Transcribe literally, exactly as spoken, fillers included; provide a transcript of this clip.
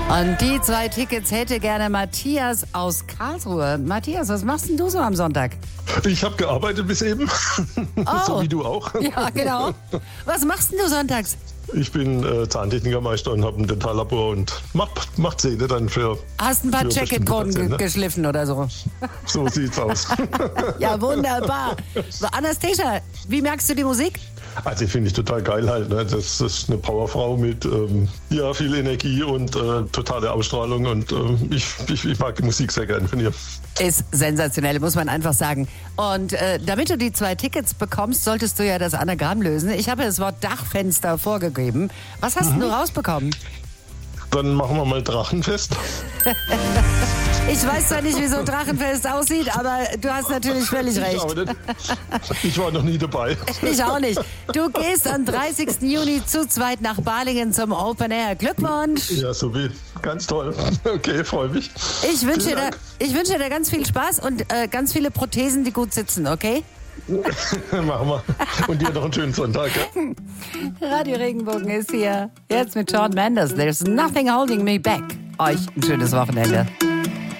Und die zwei Tickets hätte gerne Matthias aus Karlsruhe. Matthias, was machst denn du so am Sonntag? Ich habe gearbeitet bis eben, Oh. so wie du auch. Ja, genau. Was machst denn du sonntags? Ich bin äh, Zahntechnikermeister und habe ein Dentallabor und mach, mach Zähne dann für... Hast ein paar für bestimmte Jacketkoden ge Patienten. geschliffen oder so? So sieht's aus. Ja, wunderbar. So, Anastasia, wie merkst du die Musik? Also finde ich total geil halt. Ne? Das ist eine Powerfrau mit ähm, ja, viel Energie und äh, totale Ausstrahlung. Und äh, ich, ich, ich mag die Musik sehr gern von ihr. Ist sensationell, muss man einfach sagen. Und äh, damit du die zwei Tickets bekommst, solltest du ja das Anagramm lösen. Ich habe das Wort Dachfenster vorgegeben. Was hast mhm. du rausbekommen? Dann machen wir mal Drachenfest. Ich weiß zwar nicht, wie so ein Drachenfest aussieht, aber du hast natürlich völlig Ich, recht. auch nicht. Ich war noch nie dabei. Ich auch nicht. Du gehst am dreißigsten Juni zu zweit nach Balingen zum Open Air. Glückwunsch! Ja, so wie. Ganz toll. Okay, freue mich. Ich wünsche dir, Vielen da, Dank. ich wünsche dir da ganz viel Spaß und äh, ganz viele Prothesen, die gut sitzen, okay? Machen wir. Und dir noch einen schönen Sonntag. Ja? Radio Regenbogen ist hier. Jetzt mit Shawn Mendes. There's nothing holding me back. Euch ein schönes Wochenende.